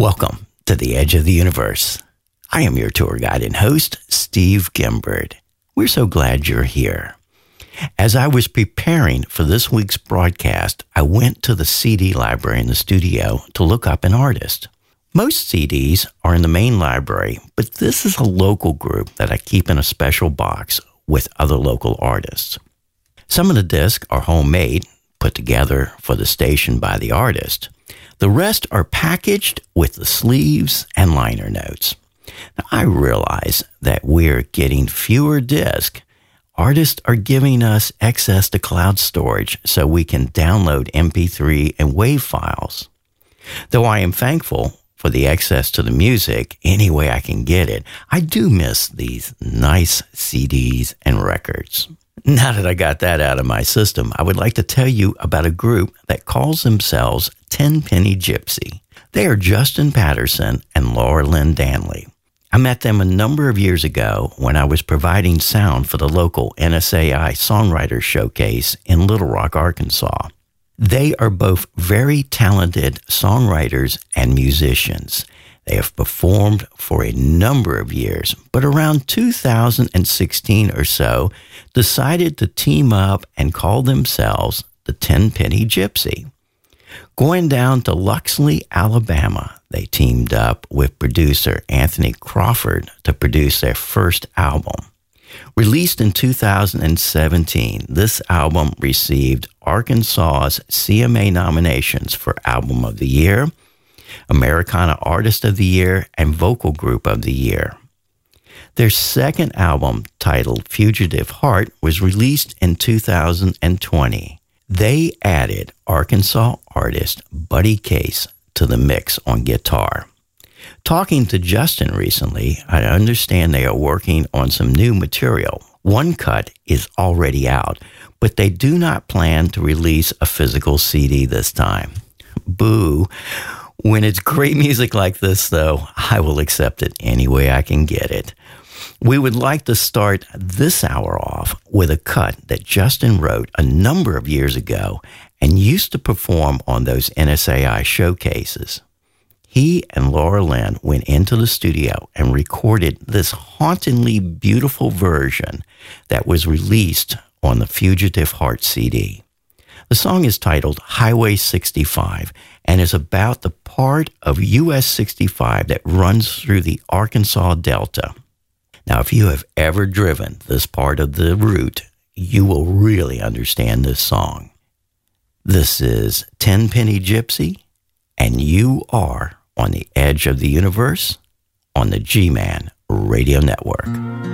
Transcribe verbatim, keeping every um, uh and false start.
Welcome to the Edge of the Universe. I am your tour guide and host, Steve Gimbert. We're so glad you're here. As I was preparing for this week's broadcast, I went to the C D library in the studio to look up an artist. Most C Ds are in the main library, but this is a local group that I keep in a special box with other local artists. Some of the discs are homemade, put together for the station by the artist. The rest are packaged with the sleeves and liner notes. Now, I realize that we're getting fewer discs. Artists are giving us access to cloud storage so we can download M P three and WAV files. Though I am thankful for the access to the music any way I can get it, I do miss these nice C Ds and records. Now that I got that out of my system, I would like to tell you about a group that calls themselves Tenpenny Gypsy. They are Justin Patterson and Laura Lynn Danley. I met them a number of years ago when I was providing sound for the local N S A I Songwriters Showcase in Little Rock, Arkansas. They are both very talented songwriters and musicians. They have performed for a number of years, but around two thousand sixteen or so, decided to team up and call themselves the Tenpenny Gypsy. Going down to Luxley, Alabama, they teamed up with producer Anthony Crawford to produce their first album. Released in two thousand seventeen, this album received Arkansas's C M A nominations for Album of the Year, Americana Artist of the Year, and Vocal Group of the Year. Their second album, titled Fugitive Heart, was released in two thousand twenty. They added Arkansas artist Buddy Case to the mix on guitar. Talking to Justin recently, I understand they are working on some new material. One cut is already out, but they do not plan to release a physical C D this time. Boo. When it's great music like this, though, I will accept it any way I can get it. We would like to start this hour off with a cut that Justin wrote a number of years ago and used to perform on those N S A I showcases. He and Laura Lynn went into the studio and recorded this hauntingly beautiful version that was released on the Fugitive Heart C D. The song is titled Highway sixty-five and is about the part of U S sixty-five that runs through the Arkansas Delta. Now, if you have ever driven this part of the route, you will really understand this song. This is Tenpenny Gypsy, and you are on the Edge of the Universe on the G-Man Radio Network.